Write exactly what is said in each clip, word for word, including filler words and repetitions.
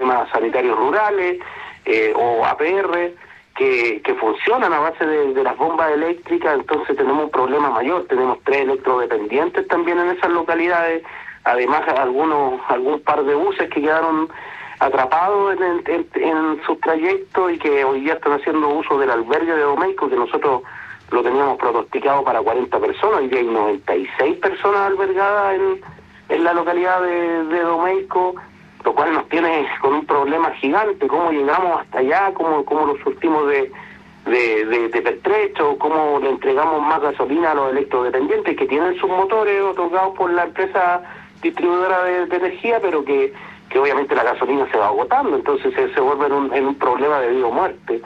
sistemas sanitarios rurales eh, o A P R que, que funcionan a base de, de las bombas eléctricas. Entonces tenemos un problema mayor, tenemos tres electrodependientes también en esas localidades, además algunos algún par de buses que quedaron atrapados en, en, en sus trayectos y que hoy día están haciendo uso del albergue de Domeyko, que nosotros lo teníamos pronosticado para cuarenta personas, hoy día hay noventa y seis personas albergadas en, en la localidad de, de Domeyko, lo cual nos tiene con un problema gigante, cómo llegamos hasta allá, cómo, cómo los surtimos de, de, de, de pertrecho, cómo le entregamos más gasolina a los electrodependientes que tienen sus motores otorgados por la empresa distribuidora de, de energía, pero que, que obviamente la gasolina se va agotando, entonces se, se vuelve en un, en un problema de vida o muerte.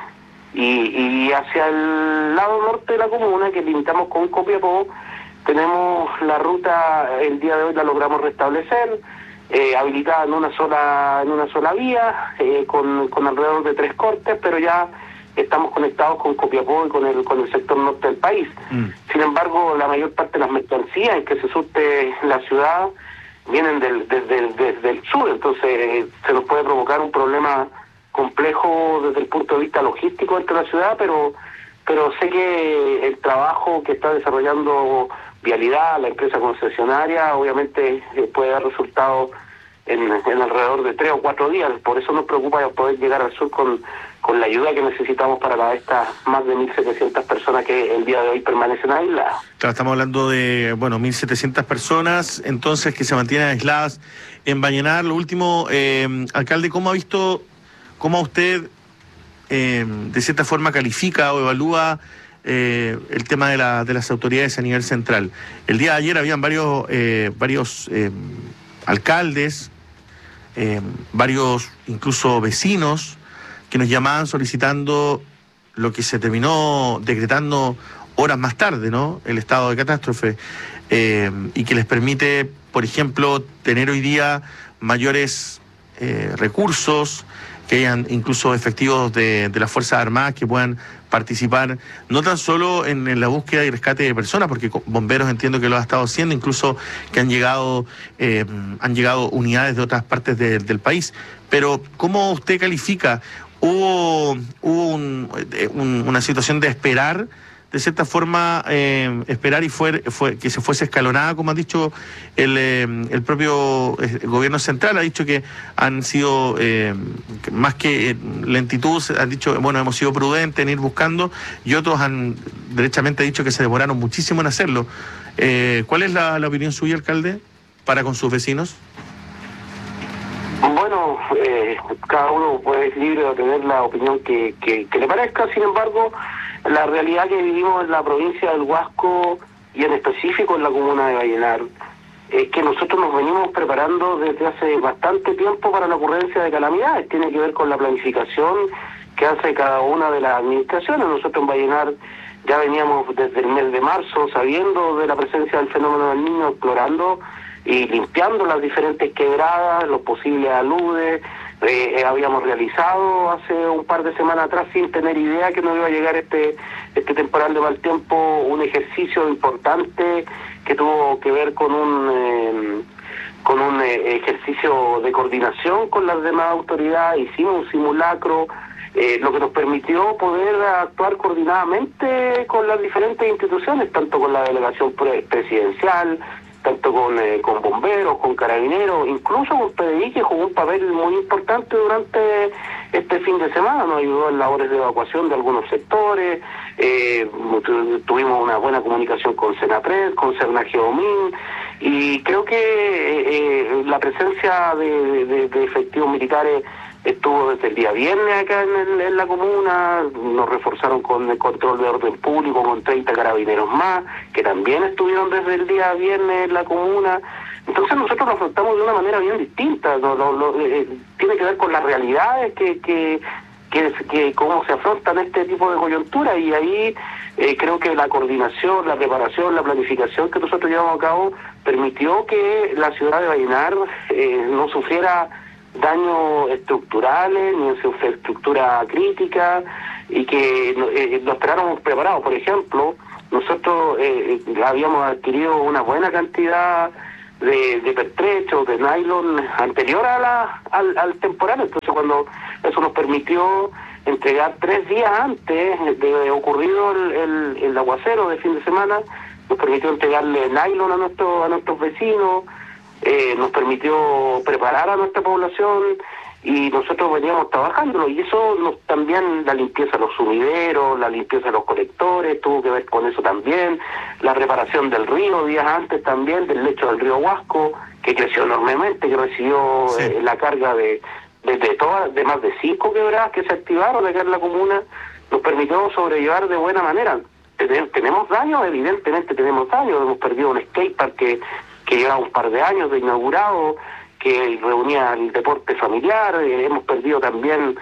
Y, y hacia el lado norte de la comuna, que limitamos con Copiapó, tenemos la ruta, el día de hoy la logramos restablecer, eh, habilitada en una sola en una sola vía, eh, con, con alrededor de tres cortes, pero ya estamos conectados con Copiapó y con el con el sector norte del país. Mm. Sin embargo, la mayor parte de las mercancías en que se surte la ciudad vienen del, desde, desde el sur, entonces eh, se nos puede provocar un problema complejo desde el punto de vista logístico entre la ciudad, pero pero sé que el trabajo que está desarrollando Vialidad, la empresa concesionaria, obviamente eh, puede dar resultados en, en alrededor de tres o cuatro días. Por eso nos preocupa poder llegar al sur con, con la ayuda que necesitamos para la, estas más de mil setecientas personas que el día de hoy permanecen aisladas. Claro, estamos hablando de, bueno, mil setecientas personas, entonces, que se mantienen aisladas en Vallenar. Lo último, eh, alcalde, ¿cómo ha visto, cómo usted, eh, de cierta forma, califica o evalúa eh, el tema de, la, de las autoridades a nivel central? El día de ayer habían varios, eh, varios eh, alcaldes, eh, varios incluso vecinos, que nos llamaban solicitando lo que se terminó decretando horas más tarde, ¿no? El estado de catástrofe, eh, y que les permite, por ejemplo, tener hoy día mayores eh, recursos, que hayan incluso efectivos de, de las Fuerzas Armadas que puedan participar, no tan solo en, en la búsqueda y rescate de personas, porque bomberos entiendo que lo ha estado haciendo, incluso que han llegado eh, han llegado unidades de otras partes de, del país. Pero ¿cómo usted califica? ¿Hubo, hubo un, un, una situación de esperar, de cierta forma, eh, esperar y fue, fue que se fuese escalonada, como ha dicho el, eh, el propio eh, gobierno central? Ha dicho que han sido, eh, más que lentitud, han dicho, bueno, hemos sido prudentes en ir buscando, y otros han derechamente dicho que se demoraron muchísimo en hacerlo. Eh, ¿Cuál es la, la opinión suya, alcalde, para con sus vecinos? Bueno, eh, cada uno puede ser libre de tener la opinión que, que, que le parezca. Sin embargo, la realidad que vivimos en la provincia del Huasco y en específico en la comuna de Vallenar es que nosotros nos venimos preparando desde hace bastante tiempo para la ocurrencia de calamidades. Tiene que ver con la planificación que hace cada una de las administraciones. Nosotros en Vallenar ya veníamos desde el mes de marzo sabiendo de la presencia del fenómeno del Niño, explorando y limpiando las diferentes quebradas, los posibles aludes. Eh, habíamos realizado hace un par de semanas atrás, sin tener idea que nos iba a llegar este este temporal de mal tiempo, un ejercicio importante que tuvo que ver con un eh, con un eh, ejercicio de coordinación con las demás autoridades. Hicimos un simulacro, eh, lo que nos permitió poder actuar coordinadamente con las diferentes instituciones, tanto con la delegación pre- presidencial, tanto con, eh, con bomberos, con carabineros, incluso con P D I, que jugó un papel muy importante durante este fin de semana. Nos ayudó en labores de evacuación de algunos sectores, eh, tuvimos una buena comunicación con Senapred, con Cernageomin, y creo que eh, la presencia de, de, de efectivos militares estuvo desde el día viernes acá en, el, en la comuna. Nos reforzaron con el control de orden público con treinta carabineros más, que también estuvieron desde el día viernes en la comuna. Entonces nosotros lo afrontamos de una manera bien distinta. Lo, lo, lo, eh, tiene que ver con las realidades que, que, que, que cómo se afrontan este tipo de coyunturas, y ahí eh, creo que la coordinación, la preparación, la planificación que nosotros llevamos a cabo permitió que la ciudad de Vallenar eh, no sufriera daños estructurales ni en su infraestructura crítica, y que eh, lo esperáramos preparados. Por ejemplo, nosotros eh, habíamos adquirido una buena cantidad de, de pertrecho, de nylon, anterior a la, al, al temporal. Entonces, cuando eso nos permitió entregar tres días antes de ocurrido el, el, el aguacero de fin de semana, nos permitió entregarle nylon a, nuestro, a nuestros vecinos, eh, nos permitió preparar a nuestra población, y nosotros veníamos trabajándolo, y eso nos, también la limpieza de los sumideros, la limpieza de los colectores, tuvo que ver con eso también, la preparación del río días antes también, del lecho del río Huasco, que creció enormemente, que recibió sí. eh, la carga de, de, de, todas, de más de cinco quebradas que se activaron acá en la comuna, nos permitió sobrellevar de buena manera. Tenemos daños, evidentemente tenemos daños, hemos perdido un skatepark que, que lleva un par de años de inaugurado, que reunía el deporte familiar, eh, hemos perdido también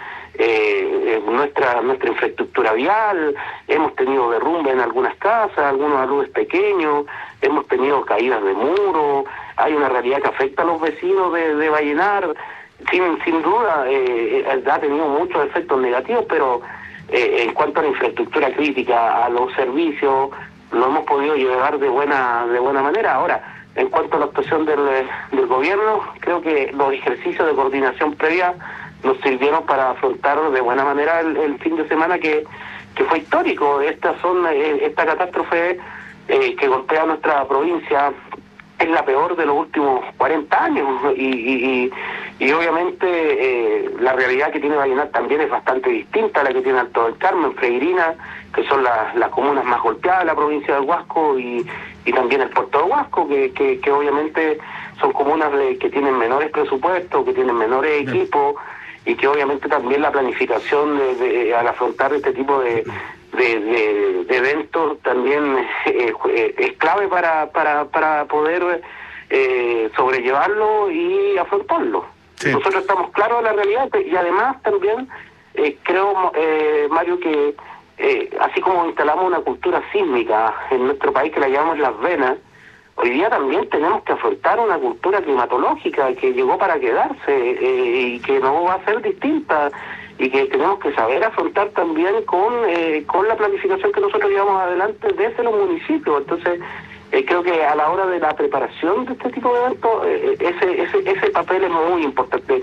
eh, nuestra nuestra infraestructura vial, hemos tenido derrumbe en algunas casas, algunos aludes pequeños, hemos tenido caídas de muros, hay una realidad que afecta a los vecinos de, de Vallenar, sin sin duda eh, ha tenido muchos efectos negativos, pero eh, en cuanto a la infraestructura crítica, a los servicios, lo hemos podido llevar de buena de buena manera. Ahora, en cuanto a la actuación del, del gobierno, creo que los ejercicios de coordinación previa nos sirvieron para afrontar de buena manera el, el fin de semana que, que fue histórico. Estas son, esta catástrofe eh, que golpea nuestra provincia es la peor de los últimos cuarenta años, y, y, y, y obviamente eh, la realidad que tiene Vallenar también es bastante distinta a la que tiene Alto del Carmen, Freirina, que son las, las comunas más golpeadas de la provincia del Huasco, y, y también el puerto de Huasco, que, que, que obviamente son comunas de, que tienen menores presupuestos, que tienen menores Bien. equipos, y que obviamente también la planificación de, de, al afrontar este tipo de, de, de, de eventos también eh, eh, es clave para, para, para poder eh, sobrellevarlo y afrontarlo. Sí. Nosotros estamos claros de la realidad, y además también eh, creo, eh, Mario, que Eh, así como instalamos una cultura sísmica en nuestro país que la llamamos las venas, hoy día también tenemos que afrontar una cultura climatológica que llegó para quedarse eh, y que no va a ser distinta, y que tenemos que saber afrontar también con eh, con la planificación que nosotros llevamos adelante desde los municipios. Entonces eh, creo que a la hora de la preparación de este tipo de eventos eh, ese, ese ese papel es muy importante.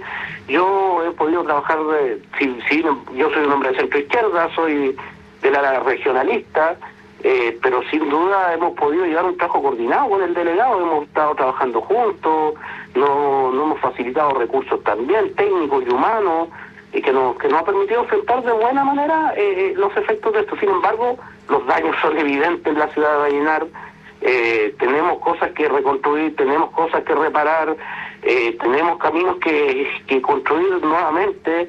Yo he podido trabajar, de, si, si, yo soy un hombre de centro izquierda, soy de la regionalista, eh, pero sin duda hemos podido llevar un trabajo coordinado con el delegado, hemos estado trabajando juntos, no, no hemos facilitado recursos también técnicos y humanos, y que nos que nos ha permitido enfrentar de buena manera eh, los efectos de esto. Sin embargo, los daños son evidentes en la ciudad de Vallenar, eh, tenemos cosas que reconstruir, tenemos cosas que reparar, eh, tenemos caminos que, que construir nuevamente,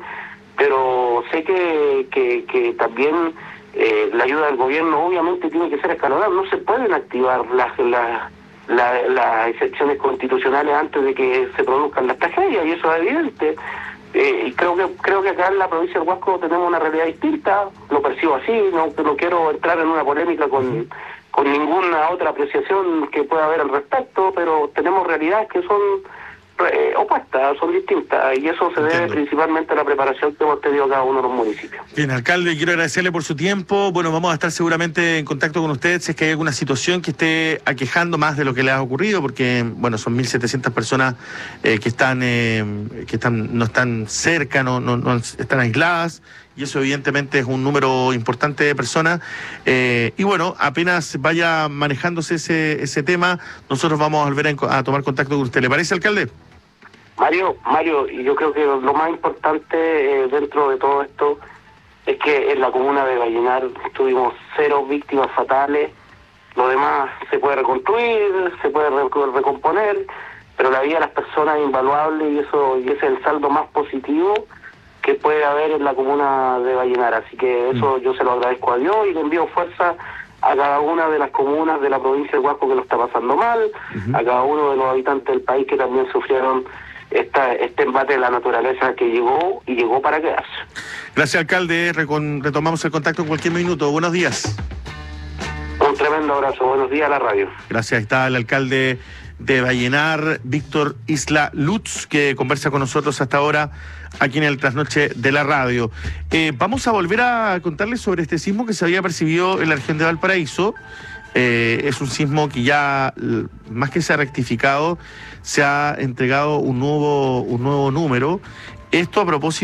pero sé que, que, que también Eh, la ayuda del gobierno obviamente tiene que ser escalonada. No se pueden activar las, las, las, las excepciones constitucionales antes de que se produzcan las tragedias, y eso es evidente. Eh, y creo que creo que acá en la provincia del Huasco tenemos una realidad distinta, lo percibo así, no, no quiero entrar en una polémica con, con ninguna otra apreciación que pueda haber al respecto, pero tenemos realidades que son Eh, opuestas, son distintas, y eso se debe Entiendo. principalmente a la preparación que hemos tenido cada uno de los municipios. Bien, alcalde, quiero agradecerle por su tiempo. Bueno, vamos a estar seguramente en contacto con usted si es que hay alguna situación que esté aquejando más de lo que le ha ocurrido, porque bueno, son mil setecientas personas eh, que están eh, que están no están cerca, no, no, no están aisladas, y eso evidentemente es un número importante de personas, eh, y bueno, apenas vaya manejándose ese ese tema, nosotros vamos a volver a, a tomar contacto con usted. ¿Le parece, alcalde? Mario, Mario, y yo creo que lo más importante eh, dentro de todo esto es que en la comuna de Vallenar tuvimos cero víctimas fatales, lo demás se puede reconstruir, se puede re- recomponer, pero la vida de las personas es invaluable, y eso y ese es el saldo más positivo que puede haber en la comuna de Vallenar. Así que eso mm. yo se lo agradezco a Dios, y le envío fuerza a cada una de las comunas de la provincia del Huasco que lo está pasando mal, uh-huh. a cada uno de los habitantes del país que también sufrieron esta, este embate de la naturaleza que llegó y llegó para quedarse. Gracias, alcalde. Recon, retomamos el contacto en cualquier minuto. Buenos días. Un tremendo abrazo. Buenos días a la radio. Gracias. Está el alcalde de Vallenar, Víctor Isla Lutz, que conversa con nosotros hasta ahora aquí en el Trasnoche de la radio. Eh, vamos a volver a contarles sobre este sismo que se había percibido en la región de Valparaíso. eh, es un sismo que ya, más que se ha rectificado, se ha entregado un nuevo, un nuevo número. Esto a propósito